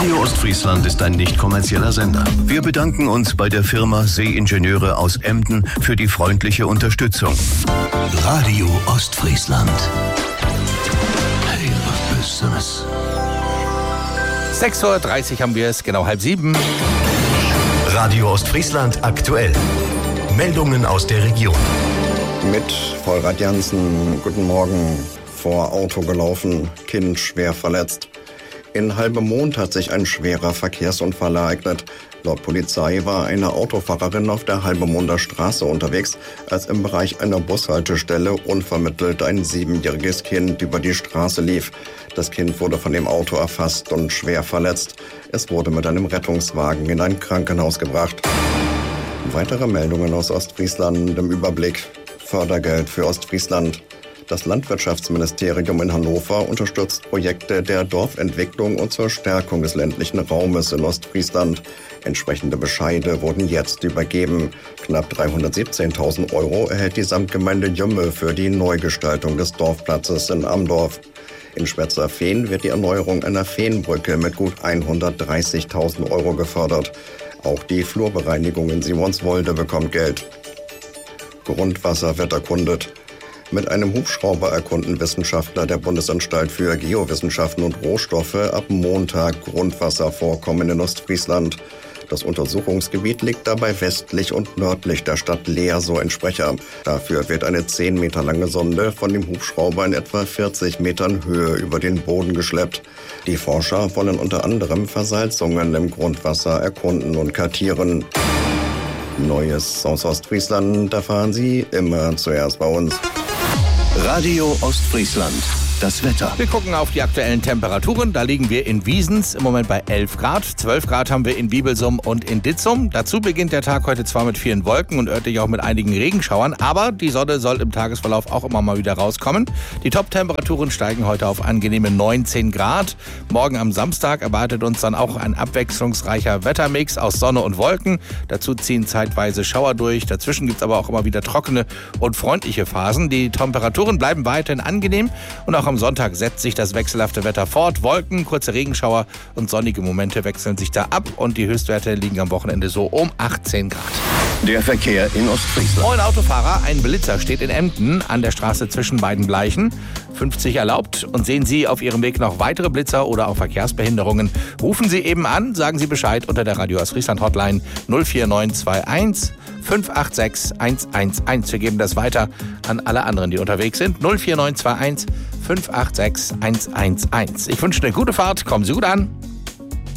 Radio Ostfriesland ist ein nicht kommerzieller Sender. Wir bedanken uns bei der Firma Seeingenieure aus Emden für die freundliche Unterstützung. Radio Ostfriesland. Hey, was Besseres. 6:30 Uhr haben wir es, genau 6:30. Radio Ostfriesland aktuell. Meldungen aus der Region. Mit Vollrad Jansen, guten Morgen. Vor Auto gelaufen, Kind schwer verletzt. In Halbemond hat sich ein schwerer Verkehrsunfall ereignet. Laut Polizei war eine Autofahrerin auf der Halbemonder Straße unterwegs, als im Bereich einer Bushaltestelle unvermittelt ein 7-jähriges Kind über die Straße lief. Das Kind wurde von dem Auto erfasst und schwer verletzt. Es wurde mit einem Rettungswagen in ein Krankenhaus gebracht. Weitere Meldungen aus Ostfriesland im Überblick. Fördergeld für Ostfriesland. Das Landwirtschaftsministerium in Hannover unterstützt Projekte der Dorfentwicklung und zur Stärkung des ländlichen Raumes in Ostfriesland. Entsprechende Bescheide wurden jetzt übergeben. Knapp 317.000 € erhält die Samtgemeinde Jümme für die Neugestaltung des Dorfplatzes in Amdorf. In Schwetzerfehn wird die Erneuerung einer Feenbrücke mit gut 130.000 € gefördert. Auch die Flurbereinigung in Simonswolde bekommt Geld. Grundwasser wird erkundet. Mit einem Hubschrauber erkunden Wissenschaftler der Bundesanstalt für Geowissenschaften und Rohstoffe ab Montag Grundwasservorkommen in Ostfriesland. Das Untersuchungsgebiet liegt dabei westlich und nördlich der Stadt Leer, so ein Sprecher. Dafür wird eine 10 Meter lange Sonde von dem Hubschrauber in etwa 40 Metern Höhe über den Boden geschleppt. Die Forscher wollen unter anderem Versalzungen im Grundwasser erkunden und kartieren. Neues aus Ostfriesland erfahren Sie immer zuerst bei uns. Radio Ostfriesland. Das Wetter. Wir gucken auf die aktuellen Temperaturen. Da liegen wir in Wiesens im Moment bei 11 Grad. 12 Grad haben wir in Bibelsum und in Ditzum. Dazu beginnt der Tag heute zwar mit vielen Wolken und örtlich auch mit einigen Regenschauern, aber die Sonne soll im Tagesverlauf auch immer mal wieder rauskommen. Die Top-Temperaturen steigen heute auf angenehme 19 Grad. Morgen am Samstag erwartet uns dann auch ein abwechslungsreicher Wettermix aus Sonne und Wolken. Dazu ziehen zeitweise Schauer durch. Dazwischen gibt es aber auch immer wieder trockene und freundliche Phasen. Die Temperaturen bleiben weiterhin angenehm und auch am Sonntag setzt sich das wechselhafte Wetter fort. Wolken, kurze Regenschauer und sonnige Momente wechseln sich da ab und die Höchstwerte liegen am Wochenende so um 18 Grad. Der Verkehr in Ostfriesland. Moin Autofahrer, ein Blitzer steht in Emden an der Straße zwischen beiden Bleichen. 50 erlaubt und sehen Sie auf Ihrem Weg noch weitere Blitzer oder auch Verkehrsbehinderungen, rufen Sie eben an, sagen Sie Bescheid unter der Radio Ostfriesland Hotline 04921 586 111. Wir geben das weiter an alle anderen, die unterwegs sind. 04921 586 111. Ich wünsche eine gute Fahrt, kommen Sie gut an.